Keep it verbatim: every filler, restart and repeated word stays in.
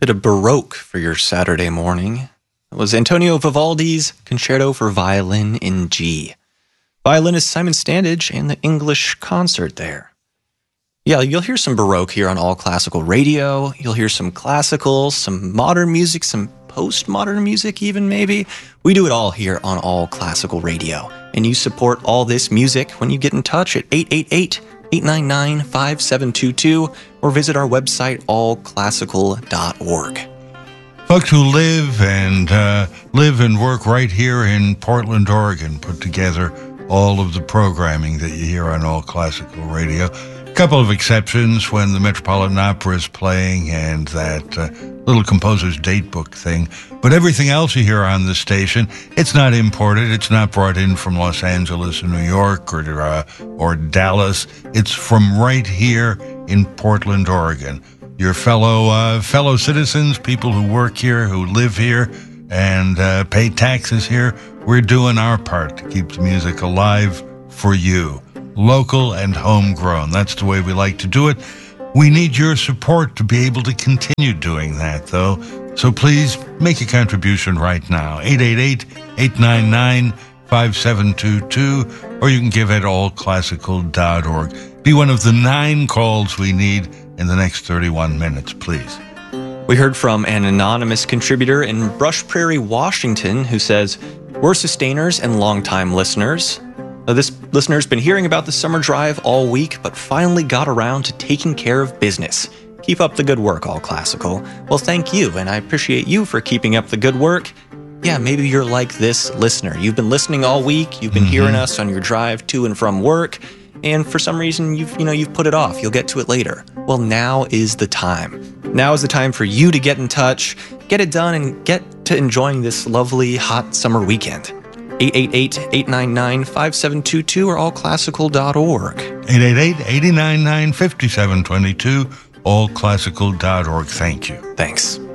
Bit of Baroque for your Saturday morning. It was Antonio Vivaldi's Concerto for Violin in G. Violinist Simon Standage and the English concert there. Yeah, you'll hear some Baroque here on All Classical Radio. You'll hear some classical, some modern music, some postmodern music even maybe. We do it all here on All Classical Radio. And you support all this music when you get in touch at eight eight eight, eight nine nine, five seven two two or visit our website all classical dot org. Folks who live and uh, live and work right here in Portland, Oregon, put together all of the programming that you hear on All Classical Radio. A couple of exceptions when the Metropolitan Opera is playing and that uh, little composer's date book thing. But everything else you hear on the station, it's not imported. It's not brought in from Los Angeles or New York or uh, or Dallas. It's from right here in Portland, Oregon. Your fellow uh, fellow citizens, people who work here, who live here, and uh, pay taxes here, we're doing our part to keep the music alive for you. Local and homegrown. That's the way we like to do it. We need your support to be able to continue doing that, though. So please make a contribution right now. eight eight eight, eight nine nine, five seven two two, or you can give at all classical dot org. Be one of the nine calls we need in the next thirty-one minutes, please. We heard from an anonymous contributor in Brush Prairie, Washington, who says, "We're sustainers and longtime listeners. Now, this listener's been hearing about the summer drive all week, but finally got around to taking care of business. Keep up the good work, All Classical." Well, thank you, and I appreciate you for keeping up the good work. Yeah, maybe you're like this listener. You've been listening all week. You've been mm-hmm. hearing us on your drive to and from work, and for some reason, you've you know you've put it off. You'll get to it later. Well, now is the time. Now is the time for you to get in touch, get it done, and get to enjoying this lovely hot summer weekend. eight eight eight, eight nine nine, five seven two two or all classical dot org. eight eight eight, eight nine nine, five seven two two, all classical dot org. Thank you. Thanks.